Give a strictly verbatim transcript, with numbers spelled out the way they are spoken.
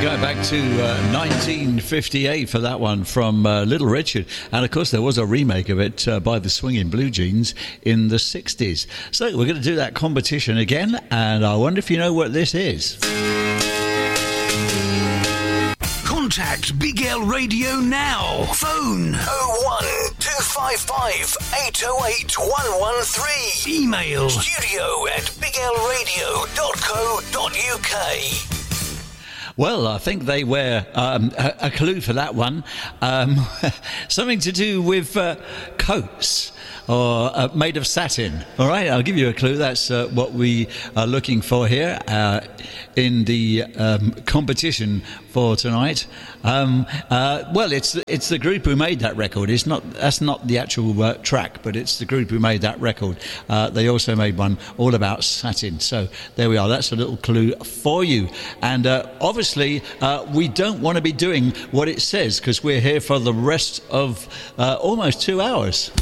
Going back to uh, nineteen fifty-eight for that one from uh, Little Richard. And of course there was a remake of it uh, by the Swinging Blue Jeans in the sixties. So we're going to do that competition again, and I wonder if you know what this is. Contact Big L Radio now. Phone oh one two five five eight oh eight one one three. Email studio at big l radio dot co dot uk. Well, I think they were um, a, a clue for that one. Um, something to do with uh, coats. Or uh, made of satin. All right, I'll give you a clue. That's uh, what we are looking for here uh, in the um, competition for tonight. Um, uh, well, it's it's the group who made that record. It's not that's not the actual uh, track, but it's the group who made that record. Uh, they also made one all about satin. So there we are. That's a little clue for you. And uh, obviously, uh, we don't want to be doing what it says because we're here for the rest of uh, almost two hours.